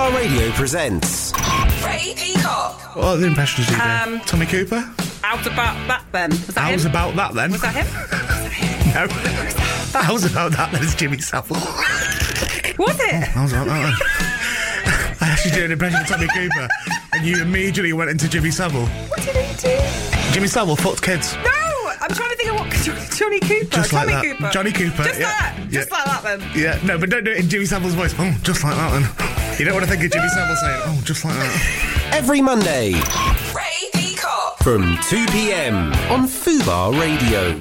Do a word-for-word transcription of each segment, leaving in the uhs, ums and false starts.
Fubar Radio presents Freddie Peacock. What other impressions do you do? Um, Tommy Cooper? How's about that then? Was that How's him? about that then? Was that him? No. How's about that then? It's Jimmy Savile. Was it? How's about that then? I asked you to do an impression of Tommy Cooper, and you immediately went into Jimmy Savile. What did he do? Jimmy Savile fucked kids. No! I'm trying to think of what Johnny Cooper. Just like Tommy that. Cooper. Johnny Cooper. Just yeah. like that. Just yeah. like that then. Yeah, no, but don't do it in Jimmy Savile's voice. Oh, just like that then. You don't want to think of Jimmy Savile saying, oh, just like that. every Monday Freddie Peacock. from two p.m. on Fubar Radio.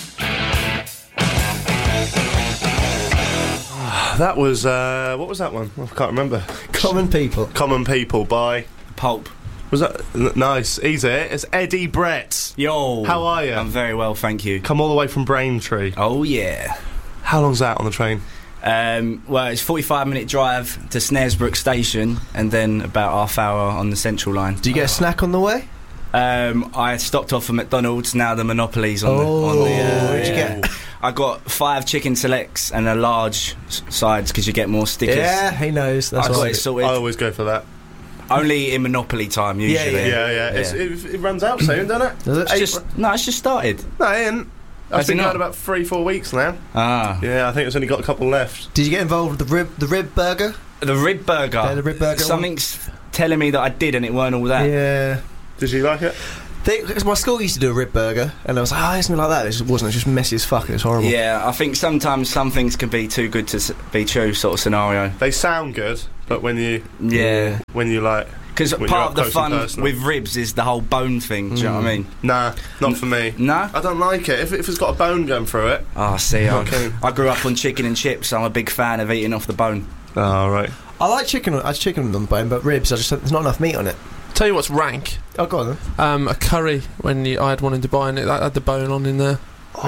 That was, uh, what was that one? I can't remember. Common People. Common People by... Pulp. Was that... N- nice. Easy. It's Eddie Brett. Yo. How are you? I'm very well, thank you. Come all the way from Braintree. Oh, yeah. How long's that on the train? Um, well, it's a forty-five minute drive to Snaresbrook Station and then about half hour on the Central Line. Do you get a snack on the way? Um, I stopped off at McDonald's, now the Monopoly's on Oh, the... On the uh, what'd you yeah. get? I got five chicken selects and a large s- sides because you get more stickers. Yeah, he knows. That's I got what it sorted. I always go for that. Only in Monopoly time, usually. Yeah, Yeah, yeah. It's, it, it runs out soon, doesn't it? Does it? It's just, no, it's just started. No, it ain't. I've Has it been not? going about three, four weeks now. Ah. Yeah, I think it's only got a couple left. Did you get involved with the rib, the rib burger? The rib burger. Yeah, the rib burger Something's telling me that I did and it weren't all that. Yeah. Did you like it? They, cause my school used to do a rib burger, and I was like, oh, it's something like that. It just wasn't. It was just messy as fuck. It was horrible. Yeah, I think sometimes some things can be too good to s- be true, sort of scenario. They sound good, but when you... Yeah. When you like... Because When you're part up of the close and fun personal. with ribs is the whole bone thing, do you know what I mean? Nah, not for me. No? I don't like it. If, if it's got a bone going through it... Oh, see, I, Okay. I grew up on chicken and chips, so I'm a big fan of eating off the bone. Oh, right. I like chicken. I like chicken on the bone, but ribs, I just there's not enough meat on it. Tell you what's rank. Oh, go on then. Um, a curry when you, I had one in Dubai and it that had the bone on in there.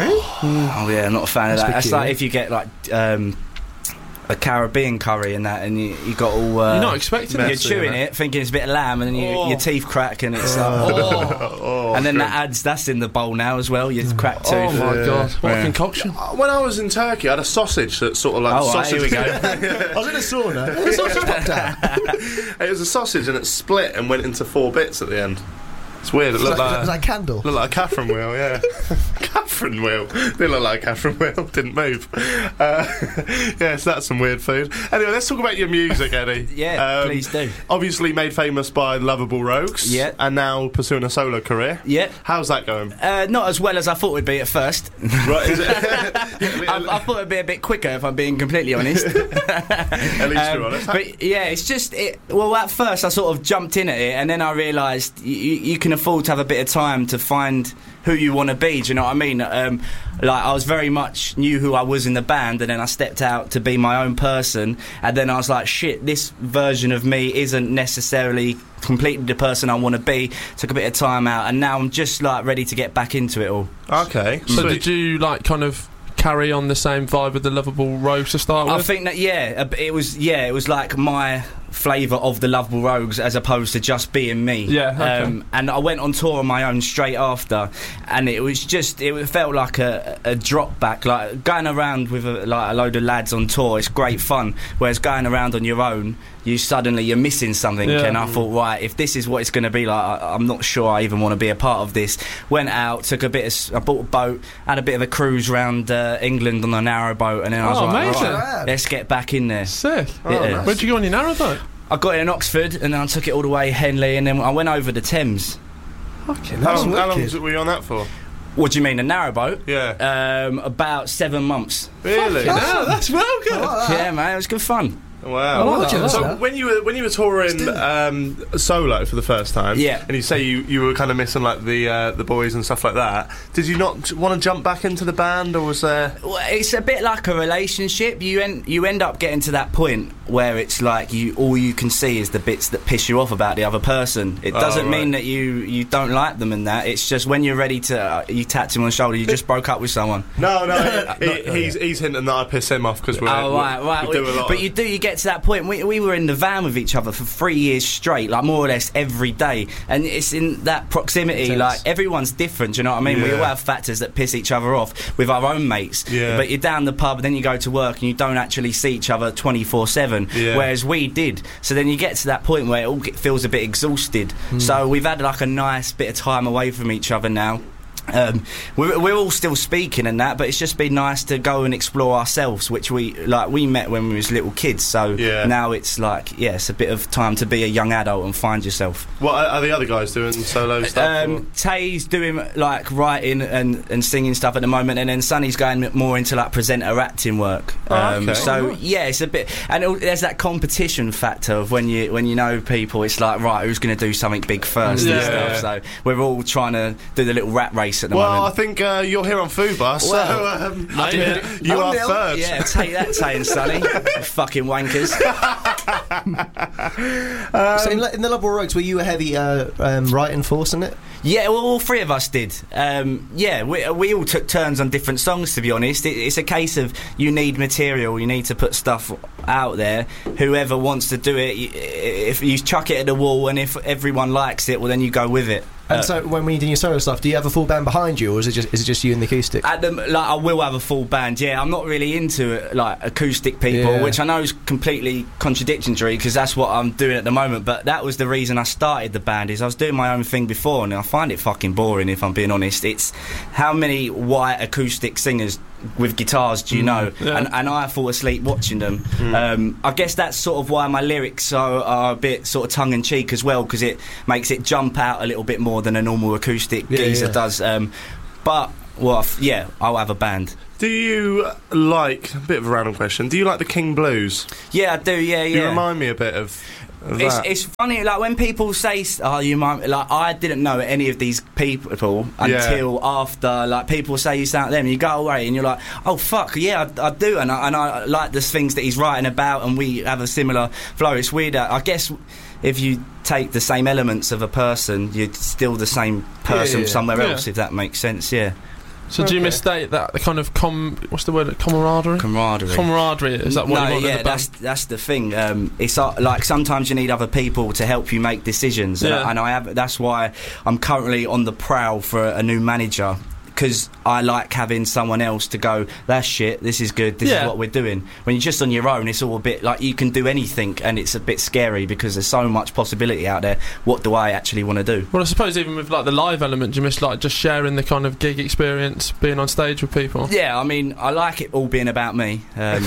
Oh, yeah, I'm not a fan of That's that. a bit That's cute, like yeah. if you get, like, um, a Caribbean curry and that, and you, you got all... Uh, You're not expecting You're it. Messy, chewing innit? it, thinking it's a bit of lamb, and then you, Oh. your teeth crack, and it's like... Oh, Oh, and then shrimp. that adds... That's in the bowl now as well, your cracked tooth. oh my Yeah. god, what Yeah. a concoction. Uh, When I was in Turkey, I had a sausage that sort of like Oh, right, sausage. here we go. I was in a sauna. The sausage popped out. It was a sausage and it split and went into four bits at the end. It's weird. It It was looked like, like, it was like candle. looked like a Catherine wheel. Yeah, Catherine wheel. Didn't look like a Catherine wheel. Didn't move. Uh, yeah, so that's some weird food. Anyway, let's talk about your music, Eddie. Yeah, please do. Obviously made famous by Lovable Rogues. Yeah. And now pursuing a solo career. Yeah. How's that going? Uh, not as well as I thought it would be at first. Right, is it? I, I thought it'd be a bit quicker, if I'm being completely honest. At least Um, you're honest. But yeah, it's just it, well, at first I sort of jumped in at it, and then I realised you, you can afford to have a bit of time to find who you want to be. Do you know what I mean? Um, like I was very much knew who I was in the band, and then I stepped out to be my own person, and then I was like, shit, this version of me isn't necessarily completely the person I want to be. Took a bit of time out, and now I'm just like ready to get back into it all. Okay. So sweet. did you like kind of carry on the same vibe with the Lovable Rogues to start I with? think that yeah, a- it was yeah, it was like my flavour of the Lovable Rogues as opposed to just being me. Yeah, okay. Um, and I went on tour on my own straight after, and it was just it felt like a, a drop back. Like going around with a, like a load of lads on tour, it's great fun. Whereas going around on your own, you suddenly you're missing something. Yeah. And I thought, right, if this is what it's going to be like, I, I'm not sure I even want to be a part of this. Went out, took a bit of, s- I bought a boat, had a bit of a cruise round uh, England on a narrow boat, and then I was Oh, like, amazing. right, let's get back in there. Sick. Yeah. Where'd you go on your narrowboat? I got it in Oxford, and then I took it all the way Henley, and then I went over the Thames. Okay, How that's long, how long wicked. were you on that for? What do you mean, a narrowboat? Yeah. Um, about seven months. Really? Yeah, that's well good. Yeah, man, it was good fun. Wow. Oh, watching so that. when you were when you were touring um, solo for the first time, Yeah. and you say you, you were kind of missing like the uh, the boys and stuff like that, did you not want to jump back into the band, or was there? Well, it's a bit like a relationship. You end you end up getting to that point where it's like you all you can see is the bits that piss you off about the other person. It Oh, doesn't right. mean that you, you don't like them and that. It's just when you're ready to uh, you tapped him on the shoulder. You just broke up with someone. No, no, he, he's he's hinting that I piss him off because we're, Oh right, we right. we do a lot. But of, you do you get get to that point. We, we were in the van with each other for three years straight, like more or less every day. And it's in that proximity, Intense. like everyone's different, do you know what I mean? We Yeah. all have factors that piss each other off with our own mates. Yeah. But you're down the pub, then you go to work and you don't actually see each other twenty-four seven, Yeah. whereas we did. So then you get to that point where it all get, feels a bit exhausted. So we've had like a nice bit of time away from each other now. Um, we're, we're all still speaking and that, but it's just been nice to go and explore ourselves, which we like. We met when we was little kids, so Yeah. now it's like, yeah, it's a bit of time to be a young adult and find yourself. What are, are the other guys doing solo stuff? or- Um, Tay's doing like writing and, and singing stuff at the moment, and then Sonny's going more into like presenter acting work. Oh, Um, okay. So yeah, it's a bit, and it, there's that competition factor of when you when you know people, it's like, right, who's going to do something big first Yeah. and stuff. So we're all trying to do the little rat race at the well, moment. I think uh, you're here on Fubar, so Well, um, yeah. you are Nil. third. Yeah, take that, Tay and Sonny, you fucking wankers. so in, le- in the Lovable Rogues, were you a heavy uh, um, writing force in it? Yeah, well, all three of us did. Um, yeah, we, we all took turns on different songs, to be honest. It, it's a case of you need material, you need to put stuff out there. Whoever wants to do it, you, if you chuck it at the wall, and if everyone likes it, well, then you go with it. And Uh, so when we do your solo stuff, do you have a full band behind you, or is it just is it just you and the acoustic? At the, like, I will have a full band. Yeah, I'm not really into it, like acoustic people, Yeah. which I know is completely contradictory because that's what I'm doing at the moment. But that was the reason I started the band. Is I was doing my own thing before, and I find it fucking boring. If I'm being honest, it's how many white acoustic singers with guitars do you know? yeah. And, and I fall asleep watching them. Um, I guess that's sort of why my lyrics are, are a bit sort of tongue in cheek as well, because it makes it jump out a little bit more than a normal acoustic Yeah, geezer yeah. does. Um, but well, f- yeah, I'll have a band. Do you like, a bit of a random question, do you like the King Blues? Yeah, I do. Yeah, You yeah. remind me a bit of, of It's, that. it's funny, like when people say, "Oh, you might," like I didn't know any of these people until after. Like people say you sound like them, and you go away, and you're like, "Oh fuck, yeah, I, I do," and I, and I like the things that he's writing about, and we have a similar flow. It's weird. uh, I guess if you take the same elements of a person, you're still the same person Yeah, yeah. somewhere Yeah. else. If that makes sense, yeah. So do you Okay. mistake that the kind of com? What's the word? Camaraderie. Camaraderie. Camaraderie. Is that what no, you want yeah, in the that's band? that's the thing. Um, it's uh, like sometimes you need other people to help you make decisions, and, Yeah. I, and I have. That's why I'm currently on the prowl for a, a new manager. Because I like having someone else to go, that's shit, this is good, this Yeah. is what we're doing. When you're just on your own, it's all a bit like you can do anything, and it's a bit scary because there's so much possibility out there. What do I actually want to do? Well, I suppose even with like the live element, do you miss like just sharing the kind of gig experience, being on stage with people? Yeah, I mean, I like it all being about me. Um,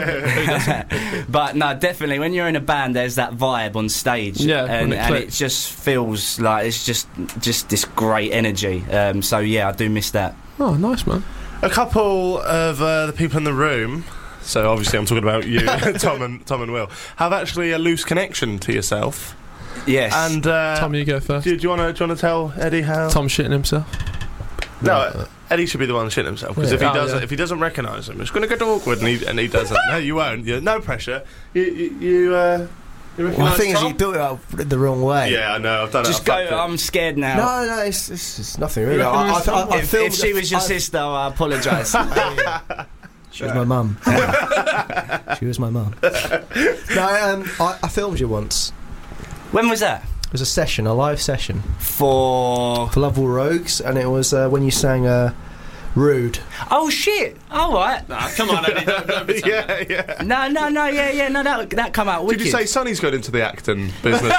but no, definitely, when you're in a band, there's that vibe on stage. Yeah, and, when it and it clicks. just feels like it's just just this great energy. Um, so yeah, I do miss that. Oh, nice, man. A couple of uh, the people in the room, so obviously I'm talking about you, Tom and Tom and Will, have actually a loose connection to yourself. Yes. And uh, Tom, you go first. do, do you want to do you want to tell Eddie how? Tom shitting himself. No, Eddie should be the one shitting himself, because Yeah. if he Oh, doesn't, yeah. if he doesn't recognise him, it's going to get awkward, and he and he doesn't. No, you won't. You, no pressure. You you. you uh, you Well, the recognise thing is, Tom? you built it up the wrong way. Yeah, I know. I've done just it. go. I've fucked it. I'm scared now. No, no, it's, it's, it's nothing really. You I, I, reckon I, I if, filmed if she it- was your I- sister, I apologise. She was my mum. She was my mum. No, um, I, I filmed you once. When was that? It was a session, a live session For. for Lovable Rogues, and it was uh, when you sang uh, "Rude." Oh shit! All right. Nah, come on, Eddie. Don't, don't pretend. Yeah, yeah. No, no, no. Yeah, yeah. No, that that come out Did wicked. you say Sonny's got into the acting business? Or?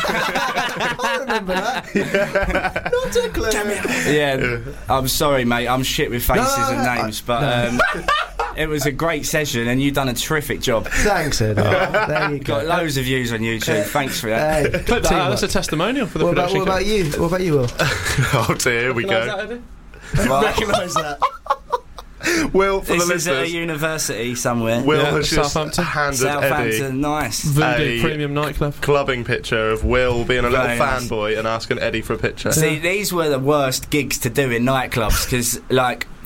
I remember that. Not a clue. Damn it. Yeah, I'm sorry, mate. I'm shit with faces No, no, and no, names, but um, it was a great session, and you done a terrific job. Thanks, Eddie. There you Got go. loads of views on YouTube. Thanks for that. Hey, Clip that team out. That's a up. testimonial for the What about, production. what about you? What about you, Will? Oh dear, here we Recognise go. that, Eddie? Well, Recognise that. Will, for this the is at a listeners, university somewhere. Will Yeah, has just Southampton. handed Eddie Southampton, nice. Voodoo A- Premium Nightclub. clubbing picture of Will being a little Very nice. fanboy and asking Eddie for a picture. See, these were the worst gigs to do in nightclubs because, like,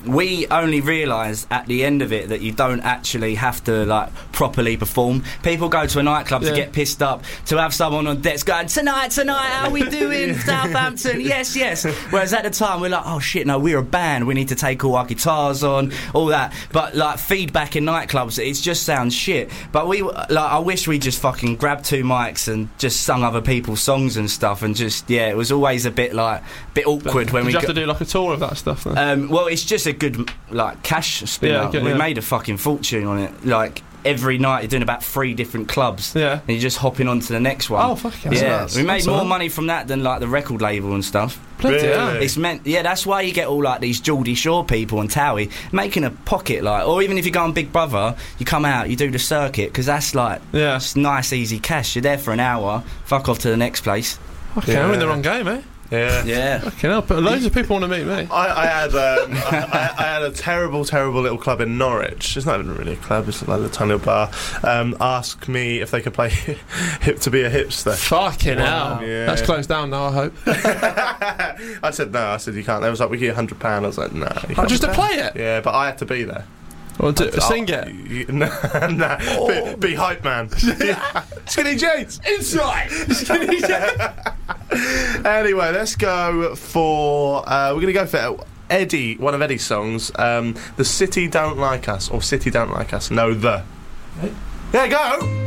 we only realise at the end of it that you don't actually have to like properly perform. People go to a nightclub Yeah. to get pissed up, to have someone on decks going, tonight, tonight, how we doing, Southampton? Yes, yes. Whereas at the time we're like, oh shit, no, we're a band. We need to take all our guitars on, all that. But like feedback in nightclubs, it just sounds shit. But we like, I wish we just fucking grabbed two mics and just sung other people's songs and stuff, and just yeah, it was always a bit like a bit awkward when Did we you have go- to do like a tour of that stuff then? um, well, it's just a good like cash spin. Yeah, up. okay, we yeah. made a fucking fortune on it. Like every night, you're doing about three different clubs. Yeah. and you're just hopping on to the next one. Oh, fuck yeah. yeah. That's we made that's more alright. money from that than like the record label and stuff. Bloody Really? hell. It's meant, yeah. That's why you get all like these Geordie Shore people and Towie making a pocket, like, or even if you go on Big Brother, you come out, you do the circuit because that's like, Yeah. it's nice, easy cash. You're there for an hour, fuck off to the next place. Okay, I'm in the Yeah. wrong game, eh? Yeah. Yeah. Fucking hell, but loads of people want to meet me. I, I had um, I, I had a terrible, terrible little club in Norwich. It's not even really a club; it's like a tiny little bar. Um, ask me if they could play "Hip to Be a Hipster." Fucking Wow. hell. Yeah. That's closed down now, I hope. I said no. I said you can't. They was like, we give you a hundred pound. I was like, no. you Oh, can't just do to that. play it? Yeah, but I had to be there. Or do, I'll- sing it? You- No, no. Be, be hype man. Skinny jeans inside. Skinny jeans. Anyway, let's go for. Uh, we're gonna go for Eddie. One of Eddie's songs. Um, the City Don't Like Us, or City Don't Like Us. No, the. Yeah, go.